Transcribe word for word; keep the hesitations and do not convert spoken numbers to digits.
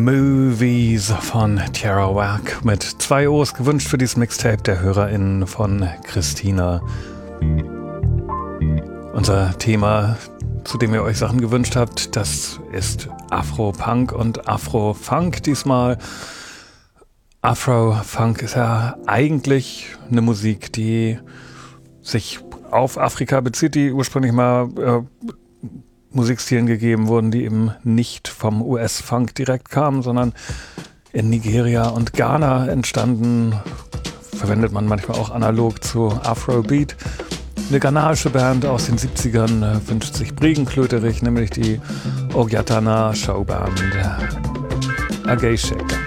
Movies von Tierra Whack mit zwei O's gewünscht für dieses Mixtape der HörerInnen von Christina. Unser Thema, zu dem ihr euch Sachen gewünscht habt, das ist Afro-Punk und Afro-Funk diesmal. Afro-Funk ist ja eigentlich eine Musik, die sich auf Afrika bezieht, die ursprünglich mal äh, Musikstilen gegeben wurden, die eben nicht vom U S-Funk direkt kamen, sondern in Nigeria und Ghana entstanden. Verwendet man manchmal auch analog zu Afrobeat. Eine ghanaische Band aus den siebzigern äh, wünscht sich Briegenklöterich, nämlich die Ogyatana Showband Agay Shaker.